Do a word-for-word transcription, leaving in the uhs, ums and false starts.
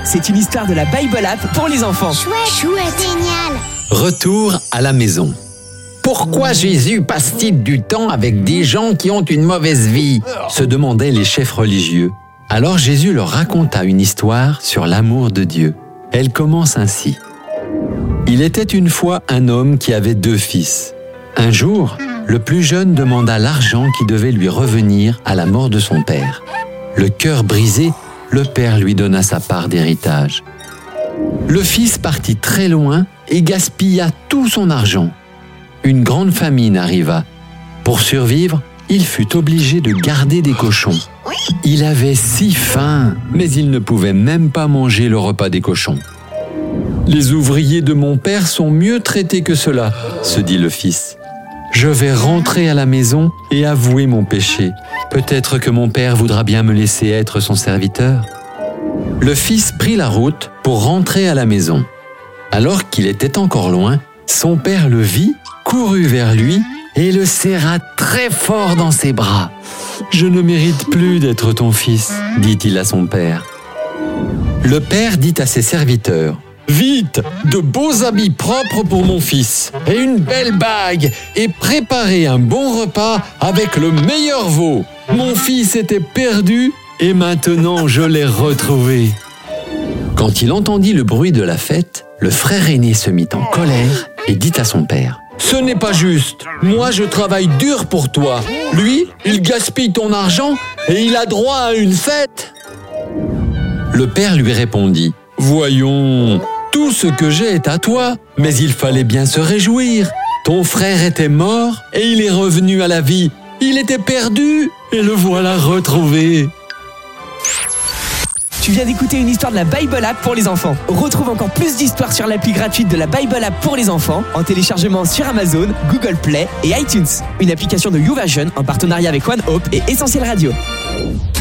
c'est une histoire de la Bible App pour les enfants. Chouette, chouette, génial. Retour à la maison. Pourquoi Jésus passe-t-il du temps avec des gens qui ont une mauvaise vie ? Se demandaient les chefs religieux. Alors Jésus leur raconta une histoire sur l'amour de Dieu. Elle commence ainsi. Il était une fois un homme qui avait deux fils. Un jour, le plus jeune demanda l'argent qui devait lui revenir à la mort de son père. Le cœur brisé, le père lui donna sa part d'héritage. Le fils partit très loin et gaspilla tout son argent. Une grande famine arriva. Pour survivre, il fut obligé de garder des cochons. Il avait si faim, mais il ne pouvait même pas manger le repas des cochons. « Les ouvriers de mon père sont mieux traités que cela, » se dit le fils. « Je vais rentrer à la maison et avouer mon péché. Peut-être que mon père voudra bien me laisser être son serviteur. » Le fils prit la route pour rentrer à la maison. Alors qu'il était encore loin, son père le vit, courut vers lui et le serra très fort dans ses bras. « Je ne mérite plus d'être ton fils, » dit-il à son père. Le père dit à ses serviteurs: « Vite, de beaux habits propres pour mon fils et une belle bague et préparez un bon repas avec le meilleur veau. Mon fils était perdu et maintenant je l'ai retrouvé. » Quand il entendit le bruit de la fête, le frère aîné se mit en colère et dit à son père: « Ce n'est pas juste. Moi, je travaille dur pour toi. Lui, il gaspille ton argent et il a droit à une fête. » Le père lui répondit: « Voyons, tout ce que j'ai est à toi, mais il fallait bien se réjouir. Ton frère était mort et il est revenu à la vie. Il était perdu et le voilà retrouvé. » Tu viens d'écouter une histoire de la Bible App pour les enfants. Retrouve encore plus d'histoires sur l'appli gratuite de la Bible App pour les enfants en téléchargement sur Amazon, Google Play et iTunes. Une application de YouVersion en partenariat avec OneHope et Essentiel Radio.